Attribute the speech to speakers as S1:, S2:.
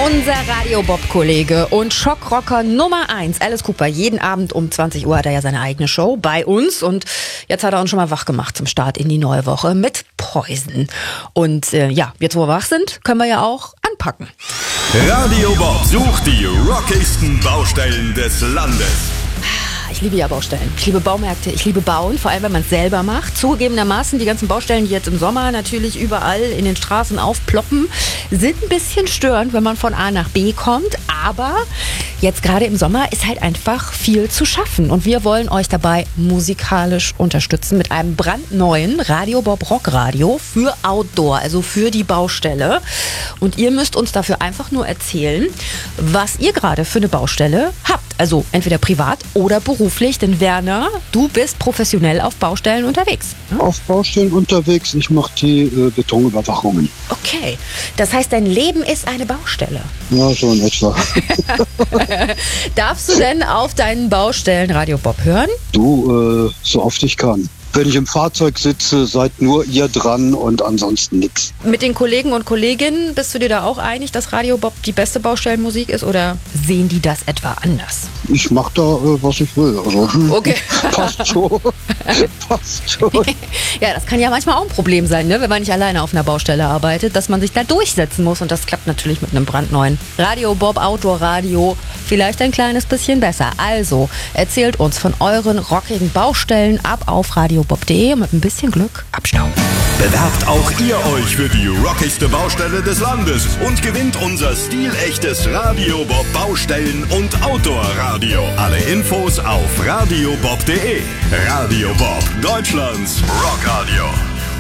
S1: Unser Radio-Bob-Kollege und Schockrocker Nummer 1, Alice Cooper. Jeden Abend um 20 Uhr hat er ja seine eigene Show bei uns. Und jetzt hat er uns schon mal wach gemacht zum Start in die neue Woche mit Poison. Und jetzt wo wir wach sind, können wir ja auch anpacken.
S2: Radio Bob sucht die rockigsten Baustellen des Landes.
S1: Ich liebe ja Baustellen. Ich liebe Baumärkte, ich liebe Bauen, vor allem wenn man es selber macht. Zugegebenermaßen, die ganzen Baustellen, die jetzt im Sommer natürlich überall in den Straßen aufploppen, sind ein bisschen störend, wenn man von A nach B kommt. Aber jetzt gerade im Sommer ist halt einfach viel zu schaffen. Und wir wollen euch dabei musikalisch unterstützen mit einem brandneuen Radio Bob Rock Radio für Outdoor, also für die Baustelle. Und ihr müsst uns dafür einfach nur erzählen, was ihr gerade für eine Baustelle habt. Also entweder privat oder beruflich, denn Werner, du bist professionell auf Baustellen unterwegs.
S3: Ne? Auf Baustellen unterwegs, ich mache die Betonüberwachungen.
S1: Okay, das heißt, dein Leben ist eine Baustelle.
S3: Ja, so in etwa.
S1: Darfst du denn auf deinen Baustellen Radio Bob hören?
S3: Du, so oft ich kann. Wenn ich im Fahrzeug sitze, seid nur ihr dran und ansonsten nichts.
S1: Mit den Kollegen und Kolleginnen bist du dir da auch einig, dass Radio Bob die beste Baustellenmusik ist, oder sehen die das etwa anders?
S3: Ich mach da, was ich will. Also,
S1: okay.
S3: Passt schon. Passt schon.
S1: Ja, das kann ja manchmal auch ein Problem sein, ne? Wenn man nicht alleine auf einer Baustelle arbeitet, dass man sich da durchsetzen muss. Und das klappt natürlich mit einem brandneuen Radio Bob Outdoor Radio vielleicht ein kleines bisschen besser. Also erzählt uns von euren rockigen Baustellen ab auf radiobob.de und mit ein bisschen Glück abstauben.
S2: Bewerbt auch ihr euch für die rockigste Baustelle des Landes und gewinnt unser stilechtes Radio Bob Baustellen- und Outdoor-Radio. Alle Infos auf radiobob.de. Radio Bob, Deutschlands Rockradio.